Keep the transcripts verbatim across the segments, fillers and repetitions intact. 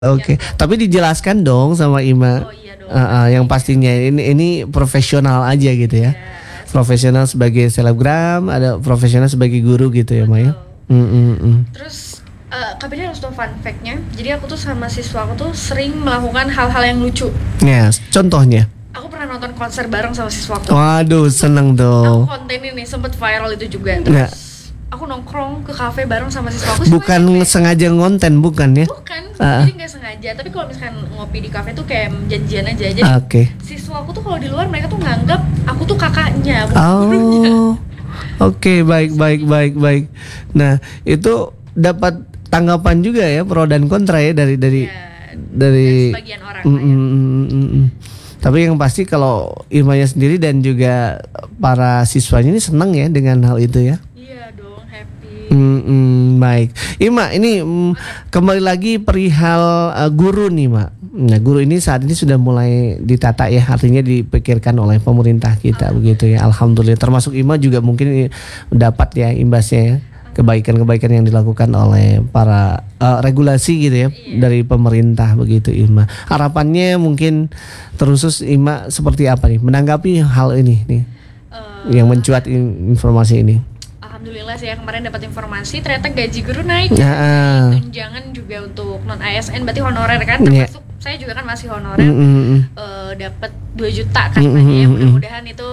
Oke, Ya. tapi dijelaskan dong sama Ima. Oh iya dong. Uh, uh, yang pastinya ini ini profesional aja gitu ya. Ya. Profesional sebagai selebgram, ada profesional sebagai guru gitu ya, Maya. Betul. Mm, mm, mm. Terus uh, Kak Beda harus tahu fun fact-nya. Jadi aku tuh sama siswa aku tuh sering melakukan hal-hal yang lucu. Ya, contohnya. Aku pernah nonton konser bareng sama siswa aku. Waduh, seneng Aku dong. konten ini sempet viral itu juga. Ya. Terus aku nongkrong ke kafe bareng sama siswa aku. Bukan Siswa S M P. sengaja ngonten, bukan ya? Bukan, Ah. jadi nggak sengaja. Tapi kalau misalkan ngopi di kafe tuh kayak janjian aja. Jadi Oke. siswa aku tuh kalau di luar mereka tuh nganggap aku tuh kakaknya, bukan gurunya. Oh, oke, baik, baik, baik, baik. Nah, itu dapat tanggapan juga ya, pro dan kontra ya dari dari Ya, dari dan sebagian orang Mm, lah ya. mm, mm, mm, mm. Tapi yang pasti kalau Imanya sendiri dan juga para siswanya ini senang ya dengan hal itu ya. Iya dong, happy. Mm, mm, baik, Ima ini mm, kembali lagi perihal uh, guru nih, Mak. Nah, guru ini saat ini sudah mulai ditata ya, artinya dipikirkan oleh pemerintah kita begitu ya. Alhamdulillah. Termasuk Ima juga mungkin dapat ya imbasnya ya, kebaikan-kebaikan yang dilakukan oleh para uh, regulasi gitu ya, Iya. dari pemerintah begitu, Ima. Harapannya mungkin terusus Ima seperti apa nih menanggapi hal ini nih Eh, yang mencuat in- informasi ini. Alhamdulillah sih ya, kemarin dapat informasi ternyata gaji guru naik. Ya, ah. Tunjangan juga untuk non A S N berarti honorer kan, Iya. termasuk saya juga kan masih honorer. Mm, mm, mm. eh, dapat dua juta Mm, katanya. mm, mm, mm. Mudah-mudahan itu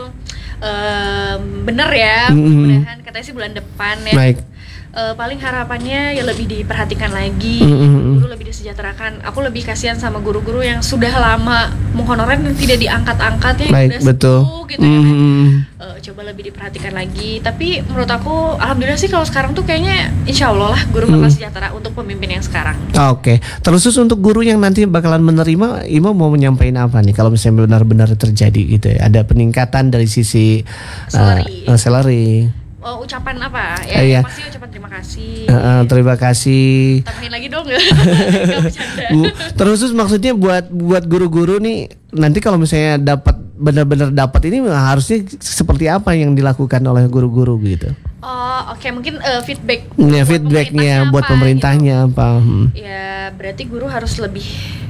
em, bener ya. Mm, mm, mm. Mudah-mudahan katanya sih bulan depan ya. Baik. Eh, paling harapannya ya lebih diperhatikan lagi, Mm, mm, mm. guru lebih disejahterakan. Aku lebih kasihan sama guru-guru yang sudah lama menghonorer dan tidak diangkat-angkat ya, Baik, udah betul. sepuh gitu ya Mm, kan. mm, mm. Eh, coba lebih diperhatikan lagi. Tapi menurut aku alhamdulillah sih kalau sekarang tuh kayaknya insya Allah lah guru bakal Mm. sejahtera untuk pemimpin yang sekarang. Oke, terus untuk guru yang nanti bakalan menerima, Ima mau menyampaikan apa nih kalau misalnya benar-benar terjadi gitu ya? Ada peningkatan dari sisi Salary. uh, uh, salary. Oh, ucapan apa? Ya, Eh, iya. yang pasti ucapan terima kasih. Uh, uh, terima kasih. Tambahin lagi dong. Gak bercanda. Bu, terus maksudnya buat buat guru-guru nih nanti kalau misalnya dapat benar-benar dapat ini harusnya seperti apa yang dilakukan oleh guru-guru gitu? Oh, oke, mungkin eh, feedback. Ya, buat feedbacknya pemerintahnya buat apa, pemerintahnya gitu. apa? Hmm. Ya, berarti guru harus lebih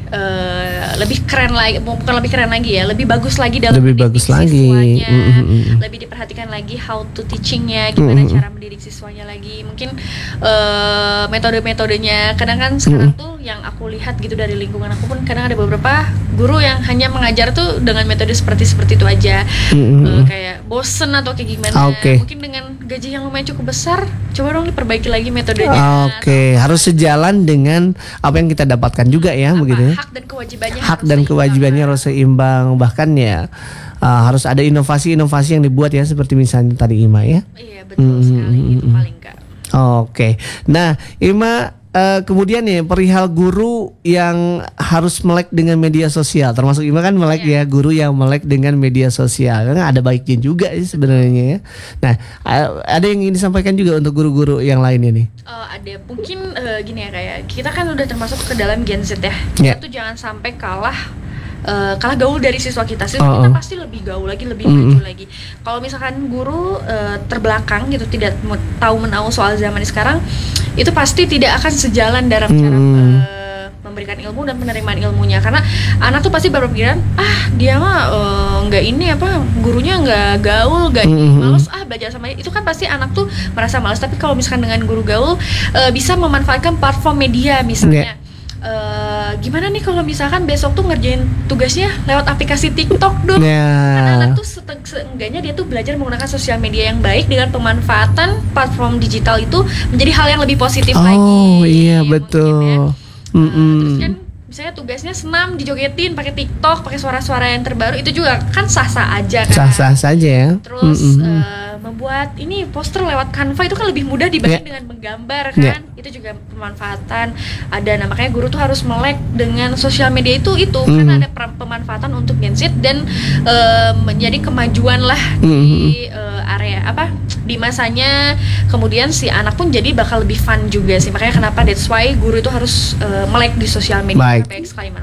eh, lebih keren lagi, bukan lebih keren lagi ya, lebih bagus lagi dalam Lebih mendidik bagus lagi. siswanya. Mm, mm, mm. Lebih diperhatikan lagi how to teachingnya, gimana Mm, mm, cara mendidik siswanya lagi. Mungkin eh, metode-metodenya. Kadang kan sekarang Mm. tuh yang aku lihat gitu dari lingkungan aku pun kadang ada beberapa guru yang hanya mengajar tuh dengan metode seperti seperti itu aja. Mm, mm, Eh, mm. kayak bosen atau kayak gimana. Oke. Mungkin dengan gaji yang lumayan cukup besar, coba dong diperbaiki lagi metodenya. Oke, harus sejalan dengan apa yang kita dapatkan juga ya, Apa, begitu ya. hak dan kewajibannya Hak harus dan seimbang. kewajibannya harus seimbang, bahkan ya uh, harus ada inovasi-inovasi yang dibuat ya, seperti misalnya tadi Ima ya. Iya betul Mm, sekali, mm, itu mm. paling kak. Oke, nah Ima, uh, kemudian nih perihal guru yang harus melek dengan media sosial, termasuk Ima kan melek Iya. ya, guru yang melek dengan media sosial, karena ada baiknya juga sih sebenarnya ya. Nah, uh, ada yang ingin disampaikan juga untuk guru-guru yang lainnya nih. Eh, ada mungkin eh, gini ya, kayak kita kan udah termasuk ke dalam Gen Z ya. Ya. Kita tuh jangan sampai kalah eh, kalah gaul dari siswa kita. Siswa Oh, kita oh. pasti lebih gaul lagi, lebih Mm-mm. maju lagi. Kalau misalkan guru eh, terbelakang gitu, tidak me- tahu menahu soal zaman sekarang, itu pasti tidak akan sejalan dalam cara Mm. eh, memberikan ilmu dan penerimaan ilmunya. Karena anak tuh pasti berpikiran, ah dia mah eh, nggak ini apa, gurunya nggak gaul, nggak ini, Mm-mm. males ah belajar sama dia. Itu kan pasti anak tuh merasa malas. Tapi kalau misalkan dengan guru gaul, eh, bisa memanfaatkan platform media misalnya. Eh, gimana nih kalau misalkan besok tuh ngerjain tugasnya lewat aplikasi TikTok dong? Karena anak Ya. tuh sete- seenggaknya dia tuh belajar menggunakan sosial media yang baik dengan pemanfaatan platform digital itu menjadi hal yang lebih positif lagi. Oh iya mungkin ya. betul. Eh, Mm-mm. terus kan misalnya tugasnya senam dijogetin pakai TikTok, pakai suara-suara yang terbaru, itu juga kan sah-sah aja kan. Sah-sah saja ya. Terus Mm-mm. eh, membuat ini poster lewat Canva itu kan lebih mudah dibanding Ya. dengan menggambar kan. Ya. Itu juga pemanfaatan ada. Nah, makanya guru tuh harus melek dengan sosial media itu itu Mhm. karena ada per- pemanfaatan untuk Gen Z dan eh, menjadi kemajuan lah Mhm. di eh, area apa di masanya. Kemudian si anak pun jadi bakal lebih fun juga sih. Makanya kenapa that's why guru itu harus eh, melek di sosial media. Baik. Baik sekali manfaatnya.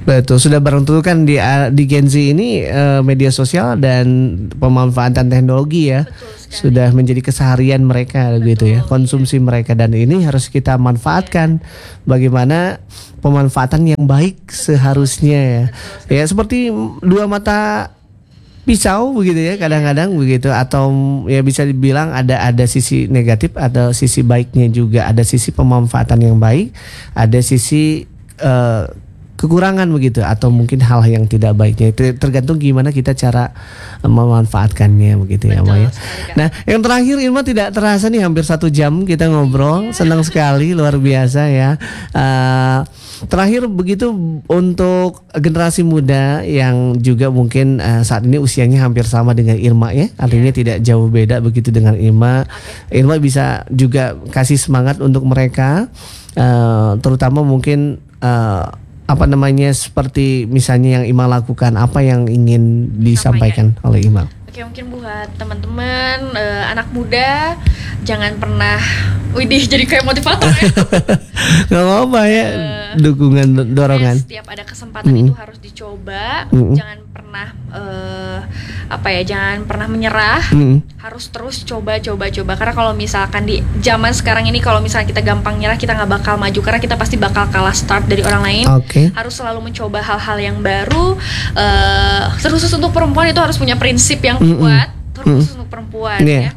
Betul, sudah barang tentu kan di di Gen Z ini uh, media sosial dan pemanfaatan teknologi ya sudah menjadi keseharian mereka. Betul, gitu ya, konsumsi ya. mereka, dan ini harus kita manfaatkan. Ya. Bagaimana pemanfaatan yang baik seharusnya ya. Ya seperti dua mata pisau begitu ya, kadang-kadang begitu, atau ya bisa dibilang ada ada sisi negatif, ada sisi baiknya juga, ada sisi pemanfaatan yang baik, ada sisi uh, kekurangan begitu, atau mungkin hal yang tidak baiknya. Itu tergantung gimana kita cara memanfaatkannya begitu. Betul, ya, Maya. Nah, yang terakhir Irma, tidak terasa nih hampir satu jam kita ngobrol, senang sekali, luar biasa ya. Uh, terakhir begitu untuk generasi muda yang juga mungkin uh, saat ini usianya hampir sama dengan Irma ya, artinya yeah. tidak jauh beda begitu dengan Irma. Okay. Irma bisa juga kasih semangat untuk mereka, uh, terutama mungkin uh, apa namanya, seperti misalnya yang Ima lakukan, apa yang ingin disampaikan oleh Ima? Oke, mungkin buat teman-teman uh, anak muda, jangan pernah, widih jadi kayak motivator ya. Gak apa-apa ya, uh, dukungan, dorongan. Setiap ada kesempatan mm-hmm. itu harus dicoba, mm-hmm. jangan pernah uh, apa ya, jangan pernah menyerah, mm-hmm. harus terus coba, coba, coba. Karena kalau misalkan di zaman sekarang ini, kalau misalnya kita gampang nyerah, kita nggak bakal maju, karena kita pasti bakal kalah start dari orang lain. Okay. Harus selalu mencoba hal-hal yang baru. Uh, terus untuk perempuan itu harus punya prinsip yang mm-hmm. kuat, terus mm-hmm. untuk perempuan yeah. ya.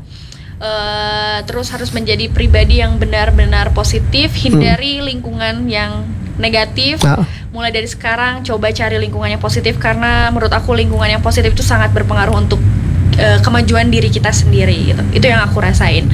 Uh, terus harus menjadi pribadi yang benar-benar positif, hindari hmm. lingkungan yang negatif. Oh. Mulai dari sekarang coba cari lingkungan yang positif, karena menurut aku lingkungan yang positif itu sangat berpengaruh untuk uh, kemajuan diri kita sendiri gitu. Itu yang aku rasain.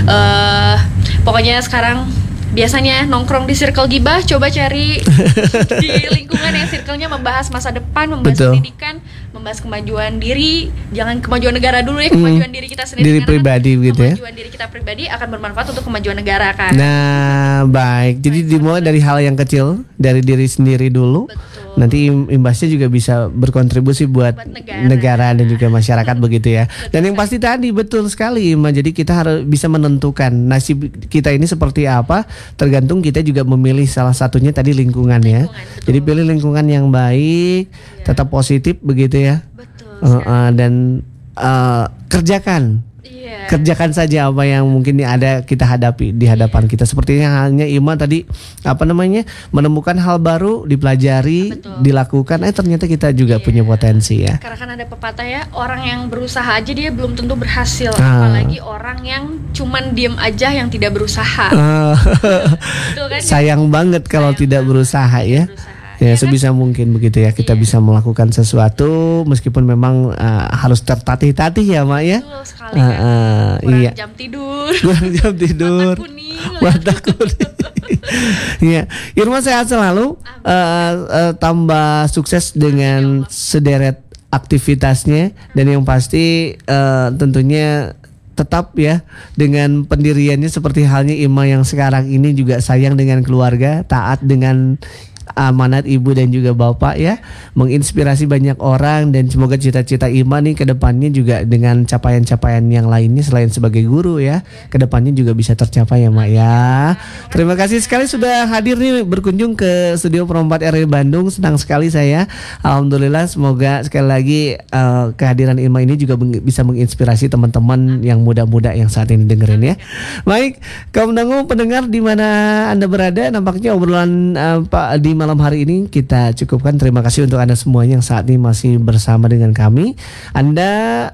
Uh, pokoknya sekarang biasanya nongkrong di circle gibah, coba cari di lingkungan yang circle-nya membahas masa depan, membahas Betul. pendidikan, membahas kemajuan diri, jangan kemajuan negara dulu ya, kemajuan hmm. diri kita sendiri. Diri pribadi gitu ya. Kemajuan diri kita pribadi akan bermanfaat untuk kemajuan negara kan. Nah, baik. Jadi baik, dimulai dari hal yang kecil, dari diri sendiri dulu. Betul. Nanti imbasnya juga bisa berkontribusi buat, buat negara. negara dan juga masyarakat begitu ya. Betul. Dan yang pasti tadi betul sekali, Ima. Jadi kita harus bisa menentukan nasib kita ini seperti apa, tergantung kita juga memilih salah satunya tadi lingkungan, lingkungan ya. Jadi pilih lingkungan yang baik, ya. tetap positif begitu ya. Betul. Uh, uh, dan uh, kerjakan. Kerjakan saja apa yang mungkin ada kita hadapi di hadapan kita. Sepertinya halnya Ima tadi, apa namanya, menemukan hal baru, dipelajari, Betul. dilakukan. Eh ternyata kita juga yeah. punya potensi ya. Karena kan ada pepatah ya, orang yang berusaha aja dia belum tentu berhasil. Ah. Apalagi orang yang cuman diem aja yang tidak berusaha. Ah. Betul kan? Sayang banget kalau Sayang tidak berusaha ya. Berusaha. Ya, ya sebisa kan? mungkin begitu ya, kita iya. bisa melakukan sesuatu meskipun memang uh, harus tertatih-tatih ya Mak ya. Betul sekali kan. Uh, uh, kurang iya. jam tidur. Kurang jam tidur. Mata kuning. Mata kuning. Iya, Irma sehat selalu, uh, uh, tambah sukses dengan sederet aktivitasnya, dan yang pasti uh, tentunya tetap ya dengan pendiriannya seperti halnya Ima yang sekarang ini, juga sayang dengan keluarga, taat dengan amanat ibu dan juga bapak ya, menginspirasi banyak orang, dan semoga cita-cita Ima nih ke depannya juga dengan capaian-capaian yang lainnya selain sebagai guru ya, ke depannya juga bisa tercapai ya Mak ya. Terima kasih sekali sudah hadir nih berkunjung ke studio Pro empat R W Bandung, senang sekali saya. Alhamdulillah, semoga sekali lagi uh, kehadiran Ima ini juga meng- bisa menginspirasi teman-teman yang muda-muda yang saat ini dengerin ya. Baik, kaum dangu pendengar di mana Anda berada, nampaknya obrolan uh, Pak di malam hari ini kita cukupkan. Terima kasih untuk Anda semuanya yang saat ini masih bersama dengan kami. Anda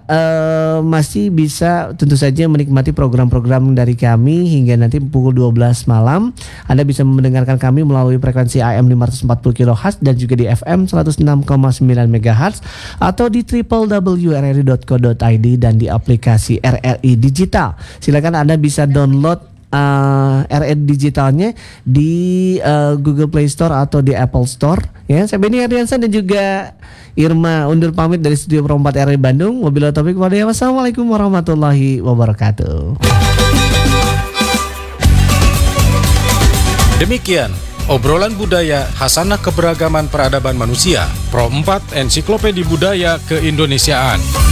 uh, masih bisa tentu saja menikmati program-program dari kami hingga nanti pukul dua belas malam. Anda bisa mendengarkan kami melalui frekuensi A M lima ratus empat puluh kilohertz dan juga di F M seratus enam koma sembilan megahertz atau di w w w titik r r i titik co titik i d dan di aplikasi R R I Digital. Silakan Anda bisa download Uh, R R I digitalnya di uh, Google Play Store atau di Apple Store ya. Saya Benny Ardiansyah dan juga Irma undur pamit dari studio Pro empat R W Bandung. Wabillahi taufiq wal hidayah. Wassalamualaikum warahmatullahi wabarakatuh. Demikian obrolan budaya Hasanah Keberagaman Peradaban Manusia Pro empat Ensiklopedia Budaya Keindonesiaan.